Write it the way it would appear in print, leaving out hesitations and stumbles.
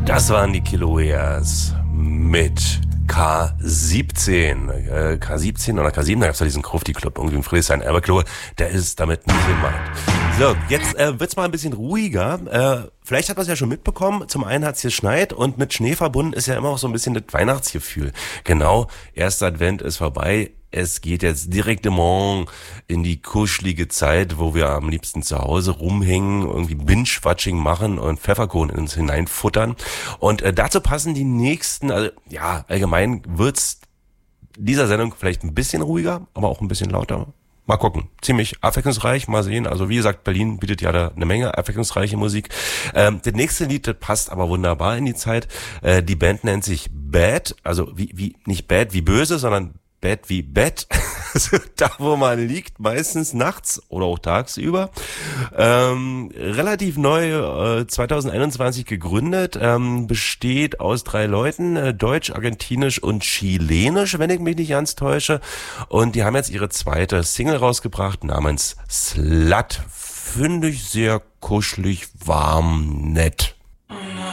Das waren die Kilaueas mit K17. K17 oder K7, da gab es ja diesen Krufti-Club irgendwie in Friedrichshain. Aber Chloe, der ist damit nicht gemeint. So, jetzt wird's mal ein bisschen ruhiger. Vielleicht hat man es ja schon mitbekommen. Zum einen hat's geschneit und mit Schnee verbunden ist ja immer auch so ein bisschen das Weihnachtsgefühl. Genau, erster Advent ist vorbei. Es geht jetzt directement in die kuschelige Zeit, wo wir am liebsten zu Hause rumhängen, irgendwie Binge-Watching machen und Pfefferkuchen in uns hineinfuttern. Und dazu passen die nächsten, also ja, allgemein wird's dieser Sendung vielleicht ein bisschen ruhiger, aber auch ein bisschen lauter. Mal gucken. Ziemlich abwechslungsreich, mal sehen. Also wie gesagt, Berlin bietet ja da eine Menge abwechslungsreiche Musik. Das nächste Lied, das passt aber wunderbar in die Zeit. Die Band nennt sich Bad, also wie nicht Bad wie böse, sondern Bett wie Bett, also da wo man liegt, meistens nachts oder auch tagsüber. Relativ neu, 2021 gegründet, besteht aus 3 Leuten, deutsch, argentinisch und chilenisch, wenn ich mich nicht ganz täusche. Und die haben jetzt ihre zweite Single rausgebracht namens Slut. Finde ich sehr kuschelig, warm, nett.